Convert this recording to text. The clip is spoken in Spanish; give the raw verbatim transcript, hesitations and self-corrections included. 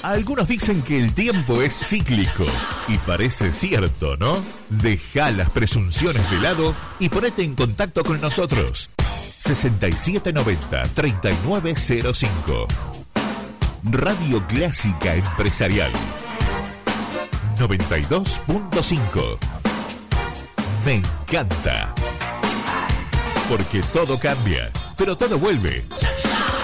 Algunos dicen que el tiempo es cíclico y parece cierto, ¿no? Deja las presunciones de lado y ponete en contacto con nosotros. sesenta y siete noventa, treinta y nueve cero cinco. Radio Clásica Empresarial noventa y dos punto cinco. Me encanta. Porque todo cambia, pero todo vuelve.